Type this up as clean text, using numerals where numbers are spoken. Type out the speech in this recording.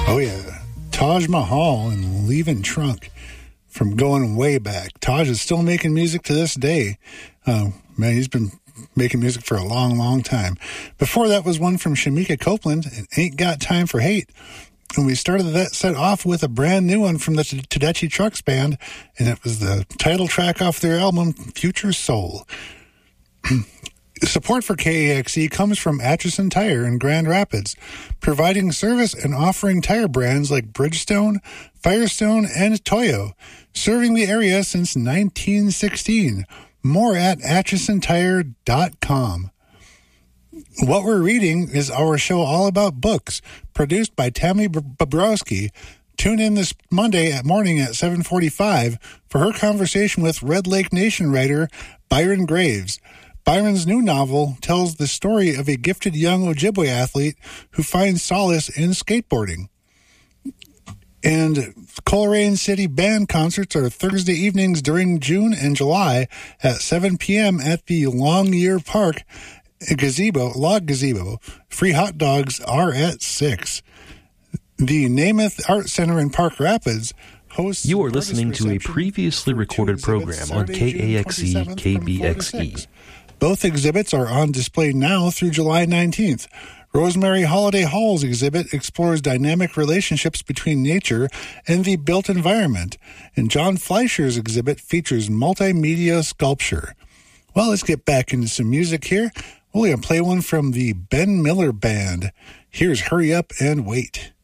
Oh, yeah. Taj Mahal and Leaving Trunk from going way back. Taj is still making music to this day. Man, he's been making music for a long, long time. Before that was one from Shamika Copeland, and Ain't Got Time for Hate. And we started that set off with a brand new one from the Tedeschi Trucks Band, and it was the title track off their album, Future Soul. Support for KAXE comes from Atchison Tire in Grand Rapids, providing service and offering tire brands like Bridgestone, Firestone, and Toyo, serving the area since 1916. More at atchisontire.com. What we're reading is our show all about books, produced by Tammy Bobrowski. Tune in this Monday morning at 7:45 for her conversation with Red Lake Nation writer Byron Graves. Byron's new novel tells the story of a gifted young Ojibwe athlete who finds solace in skateboarding. And Coleraine City Band concerts are Thursday evenings during June and July at 7 p.m. at the Longyear Park Log Gazebo. Free hot dogs are at 6. The Namath Art Center in Park Rapids hosts... You are listening to a previously recorded program on KAXE KBXE. Both exhibits are on display now through July 19th. Rosemary Holiday Hall's exhibit explores dynamic relationships between nature and the built environment, and John Fleischer's exhibit features multimedia sculpture. Well, let's get back into some music here. We're going to play one from the Ben Miller Band. Here's Hurry Up and Wait.